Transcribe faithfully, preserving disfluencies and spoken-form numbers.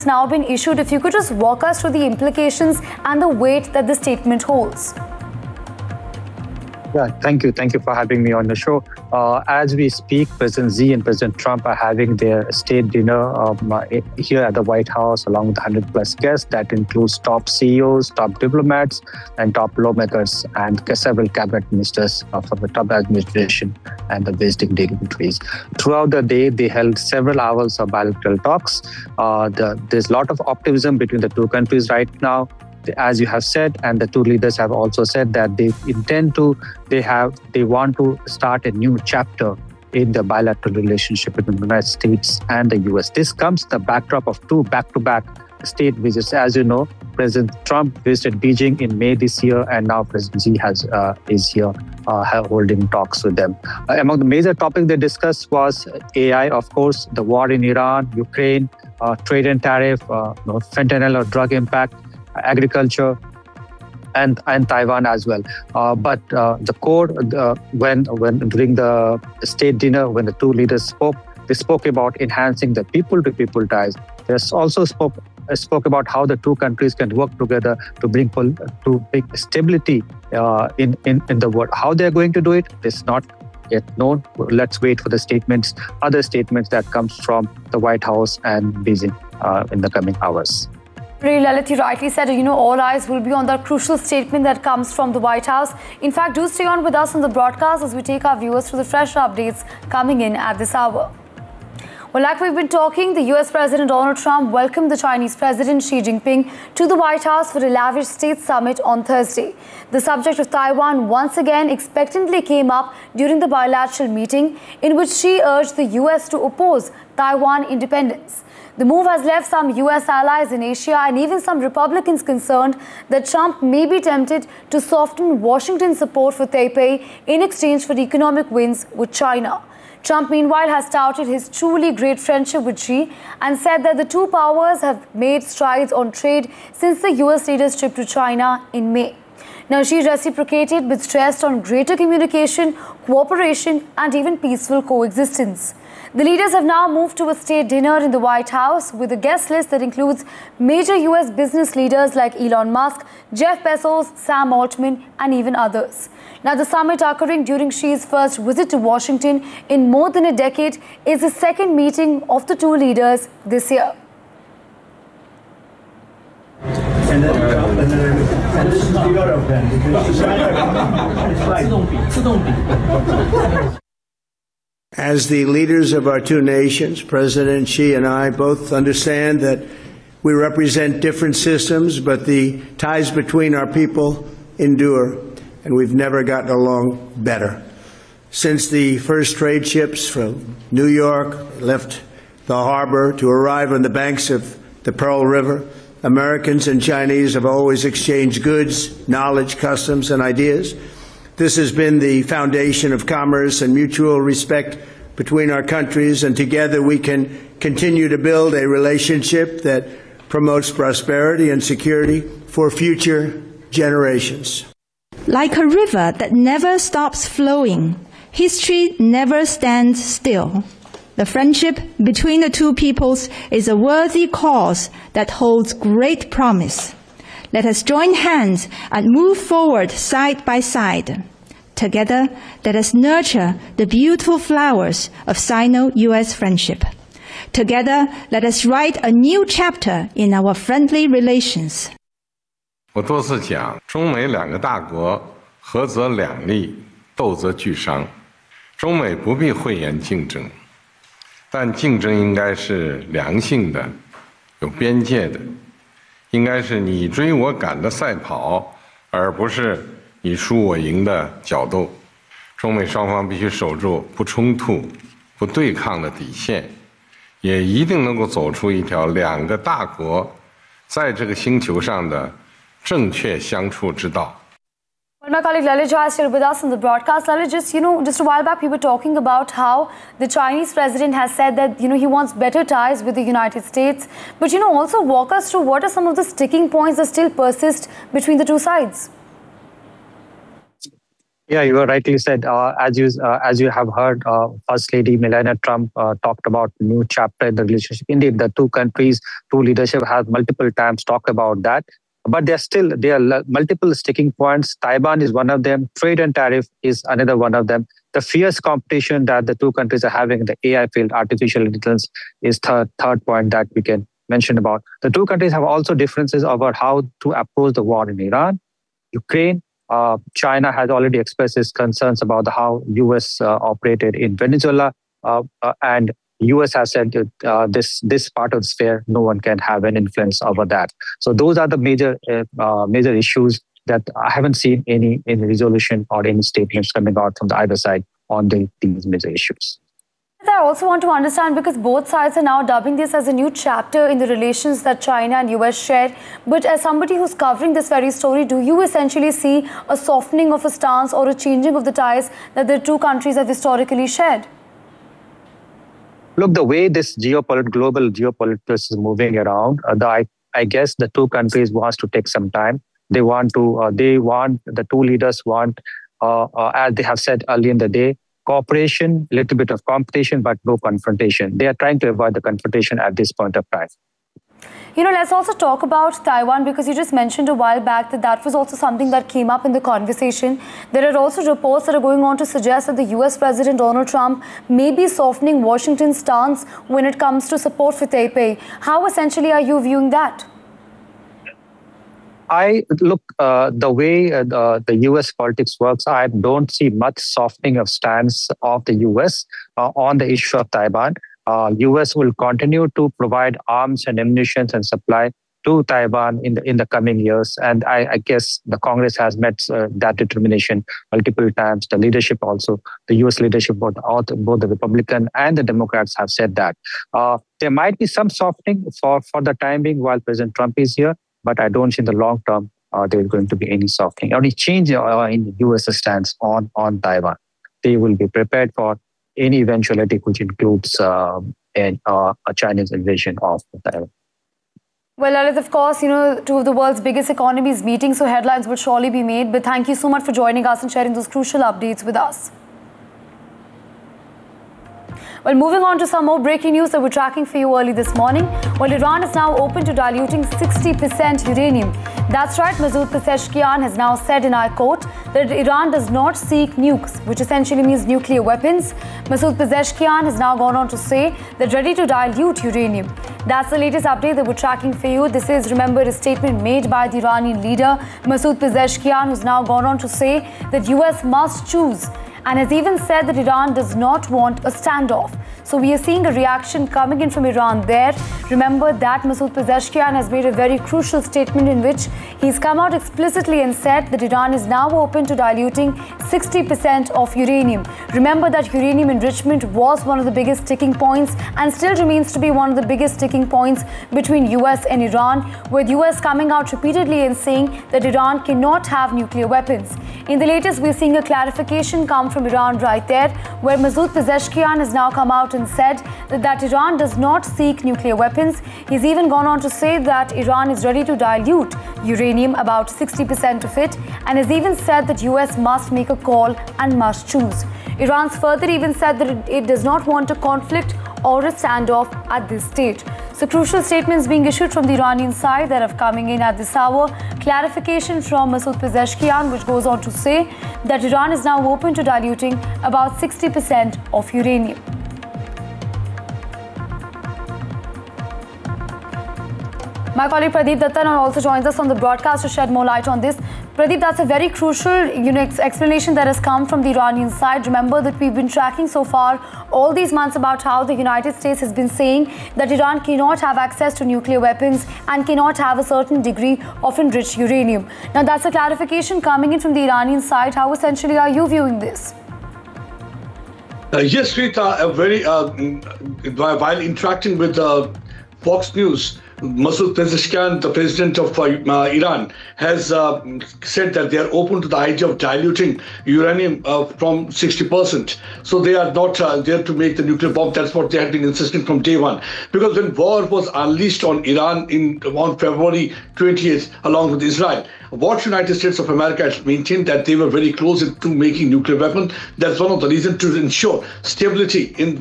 now been issued. If you could just walk us through the implications and the weight that the statement holds. Yeah, thank you. Thank you for having me on the show. Uh, as we speak, President Xi and President Trump are having their state dinner um, uh, here at the White House along with one hundred plus guests. That includes top C E Os, top diplomats, and top lawmakers, and several cabinet ministers uh, from the Trump administration and the visiting dignitaries. Throughout the day, they held several hours of bilateral talks. Uh, the, there's a lot of optimism between the two countries right now. As you have said, and the two leaders have also said that they intend to, they have, they want to start a new chapter in the bilateral relationship between the United States and the U S. This comes the backdrop of two back-to-back state visits. As you know, President Trump visited Beijing in May this year, and now President Xi has uh, is here uh, holding talks with them. Uh, among the major topics they discussed was A I, of course, the war in Iran, Ukraine, uh, trade and tariff, uh, you know, fentanyl or drug impact, agriculture, and and Taiwan as well. Uh, but uh, the core, uh, when when during the state dinner, when the two leaders spoke, they spoke about enhancing the people-to-people ties. They also spoke spoke about how the two countries can work together to bring to bring stability uh, in, in in the world. How they are going to do it is not yet known. Let's wait for the statements, other statements that comes from the White House and Beijing uh, in the coming hours. Lalithi rightly said, you know, all eyes will be on that crucial statement that comes from the White House. In fact, do stay on with us on the broadcast as we take our viewers through the fresh updates coming in at this hour. Well, like we've been talking, the U S President Donald Trump welcomed the Chinese President Xi Jinping to the White House for a lavish state summit on Thursday. The subject of Taiwan once again expectantly came up during the bilateral meeting, in which Xi urged the U S to oppose Taiwan independence. The move has left some U S allies in Asia and even some Republicans concerned that Trump may be tempted to soften Washington's support for Taipei in exchange for economic wins with China. Trump, meanwhile, has touted his truly great friendship with Xi and said that the two powers have made strides on trade since the U S leader's trip to China in May. Now, Xi reciprocated but stressed on greater communication, cooperation, and even peaceful coexistence. The leaders have now moved to a state dinner in the White House with a guest list that includes major U S business leaders like Elon Musk, Jeff Bezos, Sam Altman, and even others. Now, the summit occurring during Xi's first visit to Washington in more than a decade is the second meeting of the two leaders this year. And then, and then, and this is Europe then, because it's As the leaders of our two nations, President Xi and I both understand that we represent different systems, but the ties between our people endure, and we've never gotten along better. Since the first trade ships from New York left the harbor to arrive on the banks of the Pearl River, Americans and Chinese have always exchanged goods, knowledge, customs, and ideas. This has been the foundation of commerce and mutual respect between our countries, and together we can continue to build a relationship that promotes prosperity and security for future generations. Like a river that never stops flowing, history never stands still. The friendship between the two peoples is a worthy cause that holds great promise. Let us join hands and move forward side by side. Together, let us nurture the beautiful flowers of Sino-U S friendship. Together, let us write a new chapter in our friendly relations. 我多次讲，中美两个大国合则两利，斗则俱伤。中美不必讳言竞争，但竞争应该是良性的、有边界的，应该是你追我赶的赛跑，而不是你输我赢的角斗。中美双方必须守住不冲突、不对抗的底线，也一定能够走出一条两个大国在这个星球上的正确相处之道。 Well, my colleague Lalit Jha is here with us on the broadcast. Lalit, just, you know, just a while back we were talking about how the Chinese president has said that, you know, he wants better ties with the United States. But, you know, also walk us through what are some of the sticking points that still persist between the two sides? Yeah, you were rightly said. Uh, as you uh, as you have heard, uh, First Lady Melania Trump uh, talked about a new chapter in the relationship. Indeed, the two countries, two leadership have multiple times talked about that. But there are still there are multiple sticking points. Taiwan is one of them. Trade and tariff is another one of them. The fierce competition that the two countries are having in the A I field, artificial intelligence, is third third point that we can mention about. The two countries have also differences about how to approach the war in Iran, Ukraine. Uh, China has already expressed its concerns about the, how U S uh, operated in Venezuela, uh, uh, and U S has said that uh, this this part of the sphere, no one can have an influence over that. So those are the major uh, uh, major issues that I haven't seen any any resolution or any statements coming out from the either side on the, these major issues. I also want to understand, because both sides are now dubbing this as a new chapter in the relations that China and U S share. But as somebody who's covering this very story, do you essentially see a softening of a stance or a changing of the ties that the two countries have historically shared? Look, the way this geopolit- global geopolitics is moving around, uh, the, I, I guess the two countries wants to take some time. They want to, uh, they want, the two leaders want, uh, uh, as they have said earlier in the day, cooperation, a little bit of competition, but no confrontation. They are trying to avoid the confrontation at this point of time. You know, let's also talk about Taiwan, because you just mentioned a while back that that was also something that came up in the conversation. There are also reports that are going on to suggest that the U S President Donald Trump may be softening Washington's stance when it comes to support for Taipei. How essentially are you viewing that? I look, uh, the way uh, the, the U S politics works, I don't see much softening of stance of the U S uh, on the issue of Taiwan. Uh, U S will continue to provide arms and ammunition and supply to Taiwan in the in the coming years. And I, I guess the Congress has met uh, that determination multiple times. The leadership also, the U S leadership, both, both the Republican and the Democrats have said that. Uh, there might be some softening for, for the time being while President Trump is here. But I don't see in the long term uh, there is going to be any softening, any change uh, in the U S stance on, on Taiwan. They will be prepared for any eventuality, which includes uh, an, uh, a Chinese invasion of Taiwan. Well, Lalit, of course, you know, two of the world's biggest economies meeting, so headlines will surely be made. But thank you so much for joining us and sharing those crucial updates with us. Well, moving on to some more breaking news that we're tracking for you early this morning. Well, Iran is now open to diluting sixty percent uranium. That's right, Masoud Pezeshkian has now said, and I quote, that Iran does not seek nukes, which essentially means nuclear weapons. Masoud Pezeshkian has now gone on to say that ready to dilute uranium. That's the latest update that we're tracking for you. This is, remember, a statement made by the Iranian leader, Masoud Pezeshkian, who's now gone on to say that U S must choose, and has even said that Iran does not want a standoff. So we are seeing a reaction coming in from Iran there. Remember that Masoud Pezeshkian has made a very crucial statement in which he's come out explicitly and said that Iran is now open to diluting sixty percent of uranium. Remember that uranium enrichment was one of the biggest sticking points and still remains to be one of the biggest sticking points between U S and Iran, with U S coming out repeatedly and saying that Iran cannot have nuclear weapons. In the latest, we're seeing a clarification come from Iran right there, where Masoud Pezeshkian has now come out and said that, that Iran does not seek nuclear weapons. He's even gone on to say that Iran is ready to dilute uranium, about sixty percent of it, and has even said that U S must make a call and must choose. Iran's further even said that it, it does not want a conflict or a standoff at this stage. So crucial statements being issued from the Iranian side that are coming in at this hour. Clarification from Masoud Pezeshkian, which goes on to say that Iran is now open to diluting about sixty percent of uranium. My colleague Pradeep Datta now also joins us on the broadcast to shed more light on this. Pradeep, that's a very crucial you know, explanation that has come from the Iranian side. Remember that we've been tracking so far all these months about how the United States has been saying that Iran cannot have access to nuclear weapons and cannot have a certain degree of enriched uranium. Now, that's a clarification coming in from the Iranian side. How essentially are you viewing this? Uh, yes, Rita, a very, uh, while interacting with uh, Fox News, Masoud Pezeshkian, the president of uh, uh, Iran, has uh, said that they are open to the idea of diluting uranium uh, from sixty percent. So they are not uh, there to make the nuclear bomb. That's what they had been insisting from day one. Because when war was unleashed on Iran in on February twentieth, along with Israel, what United States of America has maintained that they were very close to making nuclear weapons. That's one of the reasons to ensure stability in